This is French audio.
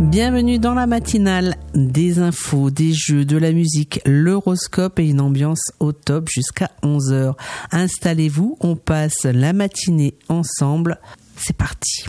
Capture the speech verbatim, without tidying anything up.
Bienvenue dans la matinale, des infos, des jeux, de la musique, l'horoscope et une ambiance au top jusqu'à onze heures. Installez-vous, on passe la matinée ensemble. C'est parti.